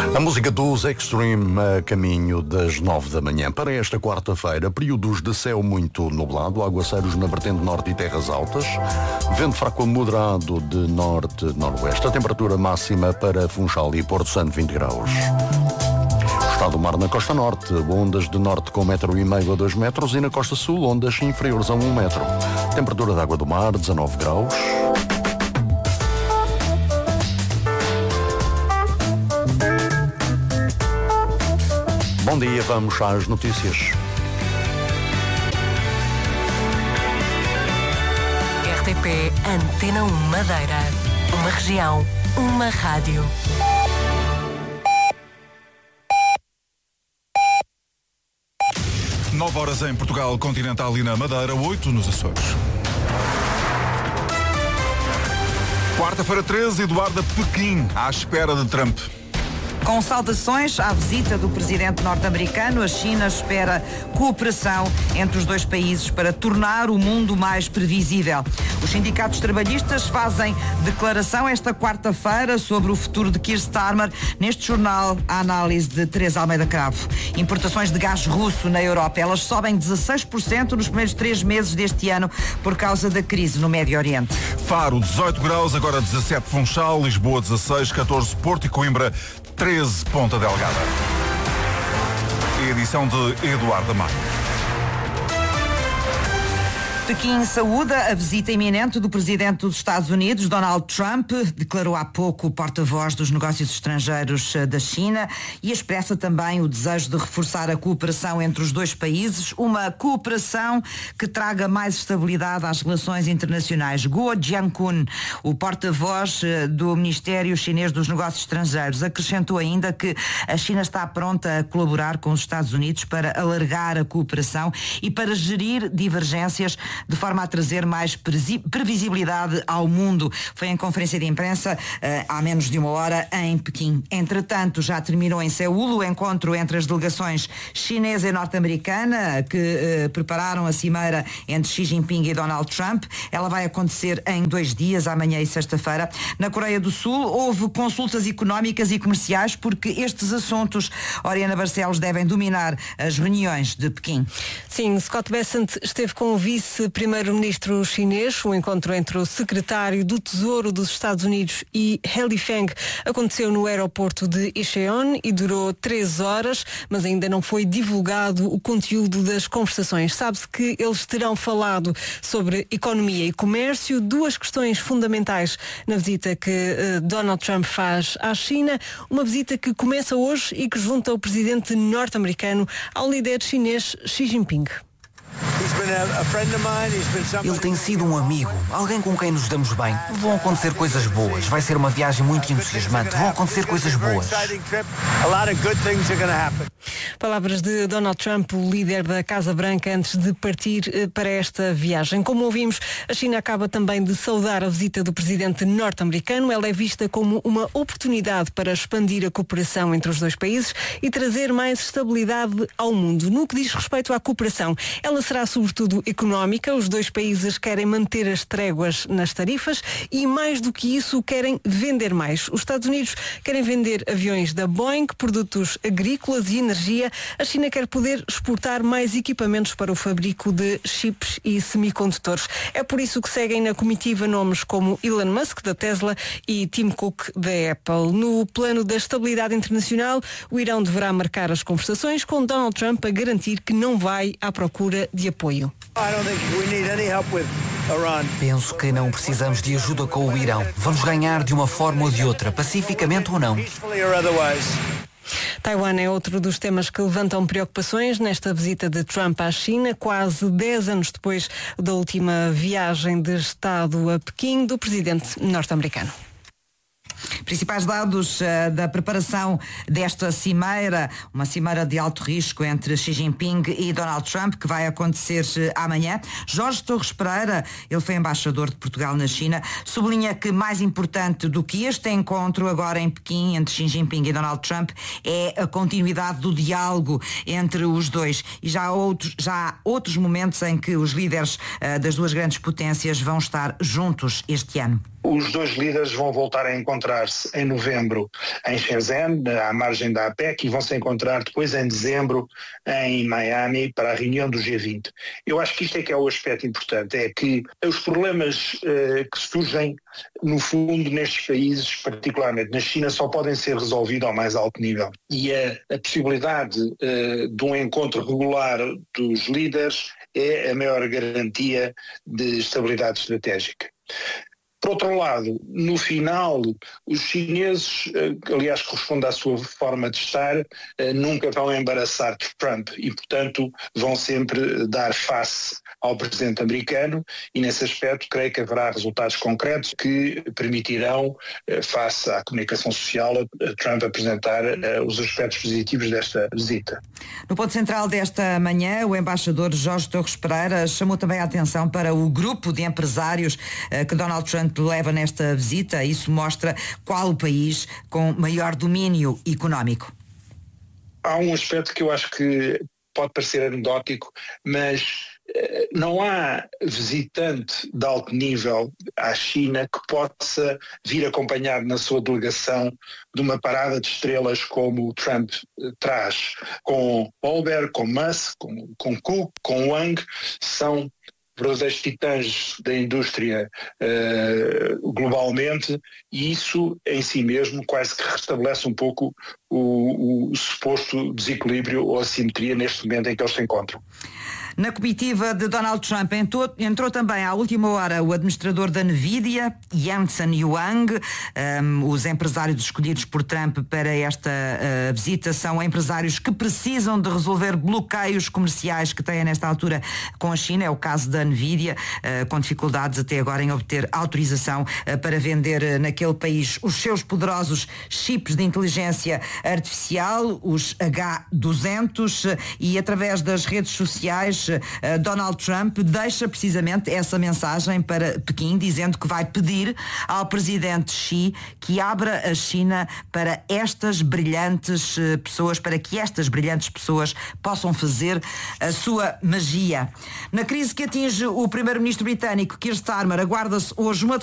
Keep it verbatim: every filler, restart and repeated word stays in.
A música dos Extreme a caminho das nove da manhã. Para esta quarta-feira, períodos de céu muito nublado, aguaceiros na vertente norte e terras altas, vento fraco a moderado de norte-noroeste. A temperatura máxima para Funchal e Porto Santo, vinte graus. Estado do mar na costa norte, ondas de norte com um metro e meio a dois metros e na costa sul, ondas inferiores a um metro. Temperatura da água do mar, dezanove graus. Bom dia, vamos às notícias. R T P Antena um Madeira. Uma região, uma rádio. nove horas em Portugal continental e na Madeira, oito nos Açores. Quarta-feira treze, Eduardo a Pequim, à espera de Trump. Com saudações à visita do presidente norte-americano, a China espera cooperação entre os dois países para tornar o mundo mais previsível. Os sindicatos trabalhistas fazem declaração esta quarta-feira sobre o futuro de Keir Starmer. Neste jornal, a análise de Teresa Almeida Cravo. Importações de gás russo na Europa, elas sobem dezasseis por cento nos primeiros três meses deste ano por causa da crise no Médio Oriente. Faro, dezoito graus, agora dezassete Funchal, Lisboa dezasseis, catorze Porto e Coimbra, treze Ponta Delgada. Edição de Eduardo Amaro. Pequim saúda a visita iminente do presidente dos Estados Unidos, Donald Trump, declarou há pouco o porta-voz dos negócios estrangeiros da China e expressa também o desejo de reforçar a cooperação entre os dois países, uma cooperação que traga mais estabilidade às relações internacionais. Guo Jiankun, o porta-voz do Ministério Chinês dos Negócios Estrangeiros, acrescentou ainda que a China está pronta a colaborar com os Estados Unidos para alargar a cooperação e para gerir divergências de forma a trazer mais previsibilidade ao mundo. Foi em conferência de imprensa uh, há menos de uma hora em Pequim. Entretanto, já terminou em Seul o encontro entre as delegações chinesa e norte-americana que uh, prepararam a cimeira entre Xi Jinping e Donald Trump. Ela vai acontecer em dois dias, amanhã e sexta-feira. Na Coreia do Sul houve consultas económicas e comerciais porque estes assuntos, Oriana Barcelos, devem dominar as reuniões de Pequim. Sim, Scott Bessent esteve com o vice primeiro-ministro chinês. O encontro entre o secretário do Tesouro dos Estados Unidos e He Lifeng aconteceu no aeroporto de Incheon e durou três horas, mas ainda não foi divulgado o conteúdo das conversações. Sabe-se que eles terão falado sobre economia e comércio, duas questões fundamentais na visita que uh, Donald Trump faz à China, uma visita que começa hoje e que junta o presidente norte-americano ao líder chinês Xi Jinping. Ele tem sido um amigo, alguém com quem nos damos bem. Vão acontecer coisas boas, vai ser uma viagem muito entusiasmante, vão acontecer coisas boas. Palavras de Donald Trump, o líder da Casa Branca, antes de partir para esta viagem. Como ouvimos, a China acaba também de saudar a visita do presidente norte-americano. Ela é vista como uma oportunidade para expandir a cooperação entre os dois países e trazer mais estabilidade ao mundo. No que diz respeito à cooperação, ela será sobretudo económica. Os dois países querem manter as tréguas nas tarifas e, mais do que isso, querem vender mais. Os Estados Unidos querem vender aviões da Boeing, produtos agrícolas e energia. A China quer poder exportar mais equipamentos para o fabrico de chips e semicondutores. É por isso que seguem na comitiva nomes como Elon Musk, da Tesla, e Tim Cook, da Apple. No plano da estabilidade internacional, o Irão deverá marcar as conversações, com Donald Trump a garantir que não vai à procura de apoio. Penso que não precisamos de ajuda com o Irão. Vamos ganhar de uma forma ou de outra, pacificamente ou não. Taiwan é outro dos temas que levantam preocupações nesta visita de Trump à China, quase dez anos depois da última viagem de Estado a Pequim do presidente norte-americano. Principais dados uh, da preparação desta cimeira, uma cimeira de alto risco entre Xi Jinping e Donald Trump, que vai acontecer uh, amanhã. Jorge Torres Pereira, ele foi embaixador de Portugal na China, sublinha que mais importante do que este encontro agora em Pequim entre Xi Jinping e Donald Trump é a continuidade do diálogo entre os dois. E já há outros, já há outros momentos em que os líderes uh, das duas grandes potências vão estar juntos este ano. Os dois líderes vão voltar a encontrar-se em novembro em Shenzhen, à margem da APEC, e vão se encontrar depois em dezembro em Miami para a reunião do G vinte. Eu acho que isto é que é o aspecto importante, é que os problemas uh, que surgem, no fundo, nestes países, particularmente na China, só podem ser resolvidos ao mais alto nível. E a, a possibilidade uh, de um encontro regular dos líderes é a maior garantia de estabilidade estratégica. Por outro lado, no final, os chineses, aliás, corresponde à sua forma de estar, nunca vão embaraçar Trump e, portanto, vão sempre dar face ao presidente americano e, nesse aspecto, creio que haverá resultados concretos que permitirão, face à comunicação social, a Trump apresentar os aspectos positivos desta visita. No ponto central desta manhã, o embaixador Jorge Torres Pereira chamou também a atenção para o grupo de empresários que Donald Trump leva nesta visita. Isso mostra qual o país com maior domínio económico. Há um aspecto que eu acho que pode parecer anedótico, mas eh, não há visitante de alto nível à China que possa vir acompanhado na sua delegação de uma parada de estrelas como o Trump eh, traz, com Olber, com Musk, com, com Cook, com Wang. São verdadeiros titãs da indústria uh, globalmente, e isso em si mesmo quase que restabelece um pouco o, o suposto desequilíbrio ou assimetria neste momento em que eles se encontram. Na comitiva de Donald Trump entrou, entrou também à última hora o administrador da Nvidia, Jensen Huang. Um, os empresários escolhidos por Trump para esta uh, visita são empresários que precisam de resolver bloqueios comerciais que têm nesta altura com a China. É o caso da Nvidia, uh, com dificuldades até agora em obter autorização uh, para vender uh, naquele país os seus poderosos chips de inteligência artificial, os H duzentos, uh, e através das redes sociais Donald Trump deixa precisamente essa mensagem para Pequim, dizendo que vai pedir ao presidente Xi que abra a China para estas brilhantes pessoas, para que estas brilhantes pessoas possam fazer a sua magia. Na crise que atinge o primeiro-ministro britânico, Keir Starmer, aguarda-se hoje uma